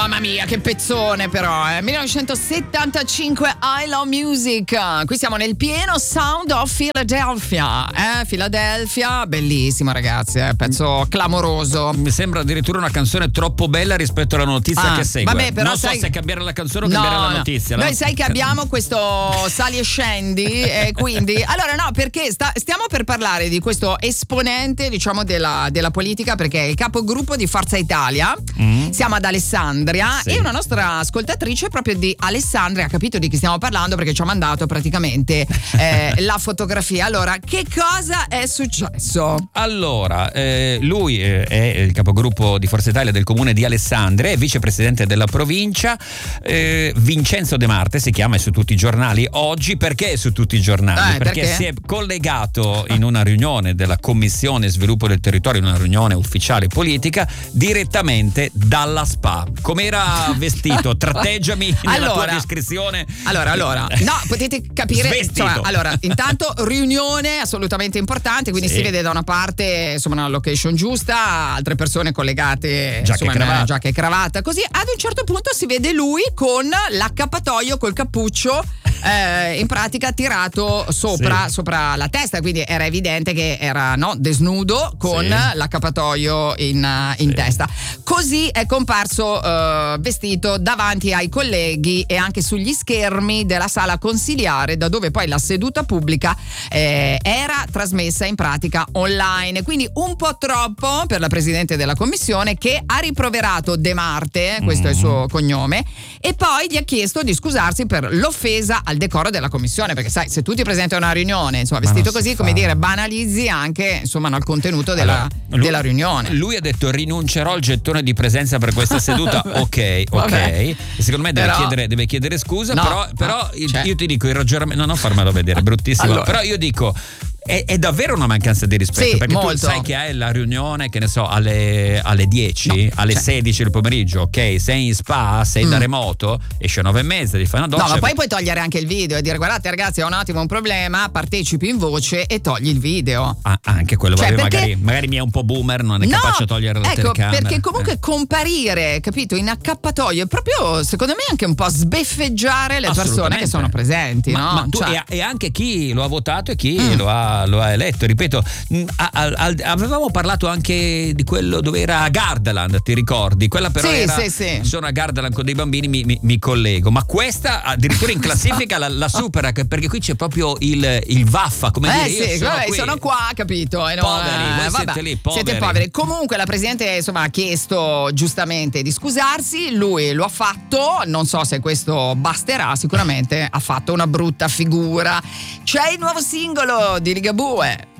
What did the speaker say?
mamma mia, che pezzone però, 1975, I Love Music. Qui siamo nel pieno Sound of Philadelphia. Philadelphia, bellissimo ragazzi, pezzo clamoroso. Mi sembra addirittura una canzone troppo bella rispetto alla notizia che segue. Vabbè, però non so se cambiare la canzone o cambiare la notizia. Noi sai che abbiamo questo sali e scendi, e quindi allora no, perché stiamo per parlare di questo esponente, diciamo, della politica, perché è il capogruppo di Forza Italia. Siamo ad Alessandria, sì. E una nostra ascoltatrice proprio di Alessandria ha capito di chi stiamo parlando, perché ci ha mandato praticamente la fotografia. Allora, che cosa è successo? Allora, lui è il capogruppo di Forza Italia del comune di Alessandria, è vicepresidente della provincia, Vincenzo De Marte si chiama, è su tutti i giornali oggi. Perché è su tutti i giornali? Perché si è collegato in una riunione della Commissione Sviluppo del Territorio, in una riunione ufficiale politica, direttamente dalla SPA. Com'era vestito? Tratteggiami nella tua descrizione. Allora, no, potete capire. Insomma, allora, intanto riunione assolutamente importante, quindi si vede da una parte insomma una location giusta, altre persone collegate, giacca e cravatta, così. Ad un certo punto si vede lui con l'accappatoio, col cappuccio, in pratica tirato sopra la testa, quindi era evidente che era desnudo con l'accappatoio in testa. Così è comparso vestito davanti ai colleghi e anche sugli schermi della sala consiliare, da dove poi la seduta pubblica era trasmessa in pratica online, quindi un po' troppo per la presidente della commissione, che ha rimproverato De Marte, questo è il suo cognome, e poi gli ha chiesto di scusarsi per l'offesa al decoro della commissione, perché sai, se tu ti presenti a una riunione insomma vestito così, come dire, banalizzi anche insomma il contenuto della riunione. Lui ha detto: rinuncerò al gettone di presenza per questa seduta. ok, e secondo me deve chiedere scusa, però io ti dico il ragionamento, non farmelo vedere, bruttissimo, allora. Però io dico è davvero una mancanza di rispetto, perché molto. Tu sai che hai la riunione, che ne so, alle 10, alle 16 del pomeriggio, ok, sei in SPA, sei da remoto, esci a 9:30, ti fai una doccia. No, ma poi puoi togliere anche il video e dire: guardate ragazzi, ho un attimo un problema, partecipi in voce e togli il video. Anche quello, magari mi è un po' boomer, non è capace a togliere la telecamera. Perché comunque comparire, capito, in accappatoio è proprio, secondo me, anche un po' sbeffeggiare le persone che sono presenti, ma tu, e anche chi lo ha votato e chi lo ha eletto. Ripeto, avevamo parlato anche di quello dove era Gardaland, ti ricordi? Quella però sono a Gardaland con dei bambini, mi collego, ma questa addirittura in classifica la supera, perché qui c'è proprio il vaffa, come dire, sono qua, capito? Poveri, siete poveri. Comunque la presidente insomma ha chiesto giustamente di scusarsi, lui lo ha fatto, non so se questo basterà, sicuramente ha fatto una brutta figura. C'è il nuovo singolo di Ligabue,